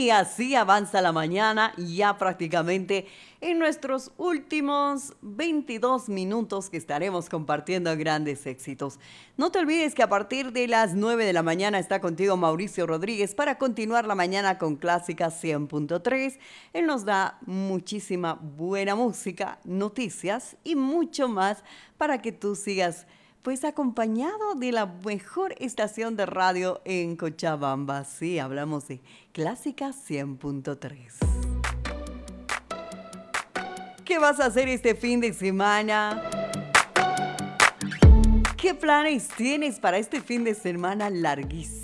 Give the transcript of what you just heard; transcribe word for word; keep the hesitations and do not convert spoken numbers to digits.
Y así avanza la mañana, ya prácticamente en nuestros últimos veintidós minutos que estaremos compartiendo grandes éxitos. No te olvides que a partir de las nueve de la mañana está contigo Mauricio Rodríguez para continuar la mañana con Clásica cien punto tres. Él nos da muchísima buena música, noticias y mucho más para que tú sigas pues acompañado de la mejor estación de radio en Cochabamba. Sí, hablamos de Clásica cien punto tres. ¿Qué vas a hacer este fin de semana? ¿Qué planes tienes para este fin de semana larguísimo?